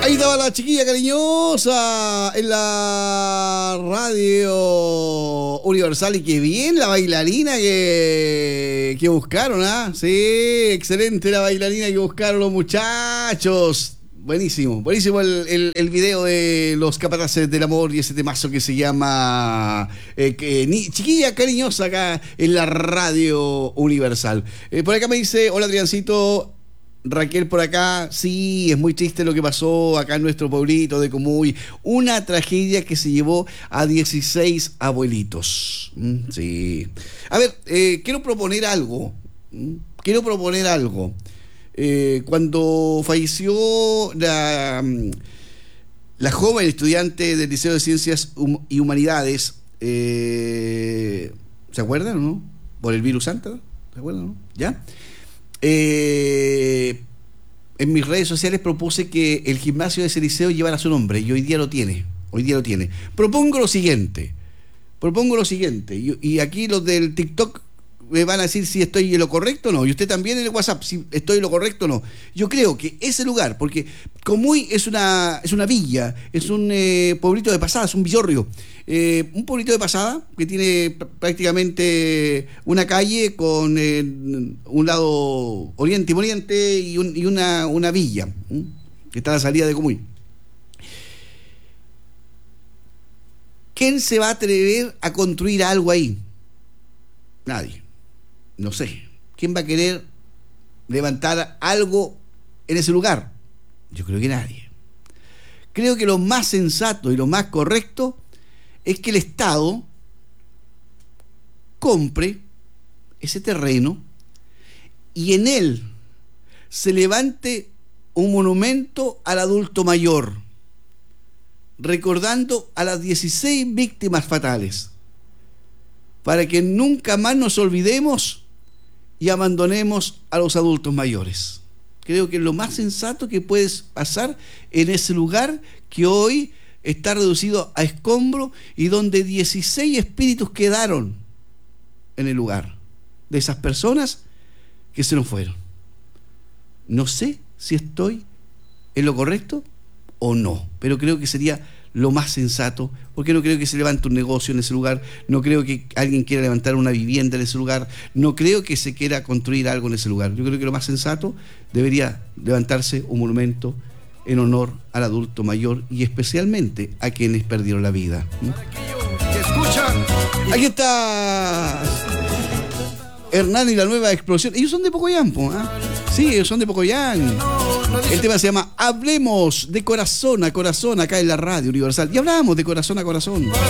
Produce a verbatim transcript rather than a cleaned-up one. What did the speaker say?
Ahí estaba la chiquilla cariñosa en la radio Universal. Y qué bien la bailarina que, que buscaron, ¿ah? Sí, excelente la bailarina que buscaron los muchachos. Buenísimo, buenísimo el, el, el video de los capataces del amor y ese temazo que se llama eh, que, ni, Chiquilla Cariñosa acá en la radio Universal. Eh, por acá me dice, hola Adriancito. Raquel por acá, sí, es muy triste lo que pasó acá en nuestro pueblito de Comuy. Una tragedia que se llevó a dieciséis abuelitos. Mm, sí. A ver, eh, quiero proponer algo. Mm, quiero proponer algo. Eh, cuando falleció la, la joven estudiante del Liceo de Ciencias y Humanidades, eh, ¿se acuerdan o no? Por el virus Santa, ¿se acuerdan o no? ¿Ya? Eh, en mis redes sociales propuse que el gimnasio de ese liceo llevara su nombre y hoy día lo tiene, hoy día lo tiene. Propongo lo siguiente, propongo lo siguiente, y, y aquí los del TikTok me van a decir si estoy en lo correcto o no, y usted también en el WhatsApp, si estoy en lo correcto o no. Yo creo que ese lugar, porque Comuy es una, es una villa, es un eh, pueblito de pasada, es un villorrio, eh, un pueblito de pasada que tiene prácticamente una calle con eh, un lado oriente y poniente y, un, y una, una villa, ¿eh? Que está a la salida de Comuy. ¿Quién se va a atrever a construir algo ahí? Nadie. No sé, ¿quién va a querer levantar algo en ese lugar? Yo creo que nadie. Creo que lo más sensato y lo más correcto es que el Estado compre ese terreno y en él se levante un monumento al adulto mayor, recordando a las dieciséis víctimas fatales, para que nunca más nos olvidemos y abandonemos a los adultos mayores. Creo que es lo más sensato que puede pasar en ese lugar que hoy está reducido a escombro y donde dieciséis espíritus quedaron en el lugar de esas personas que se nos fueron. No sé si estoy en lo correcto o no, pero creo que sería lo más sensato, porque no creo que se levante un negocio en ese lugar, no creo que alguien quiera levantar una vivienda en ese lugar, no creo que se quiera construir algo en ese lugar. Yo creo que lo más sensato debería levantarse un monumento en honor al adulto mayor y especialmente a quienes perdieron la vida. Aquí está Hernán y la nueva explosión. Ellos son de Pocoyán, ¿eh? Sí, ellos son de Pocoyán. El tema se llama Hablemos de corazón a corazón acá en la radio Universal. Y hablamos de corazón a corazón.